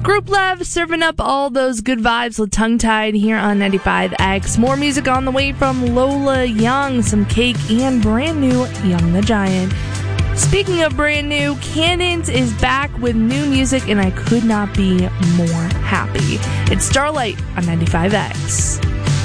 Group Love serving up all those good vibes with Tongue Tied here on 95X. More music on the way from Lola Young, some Cake, and brand new Young the Giant. Speaking of brand new, Cannons is back with new music, and I could not be more happy. It's Starlight on 95X.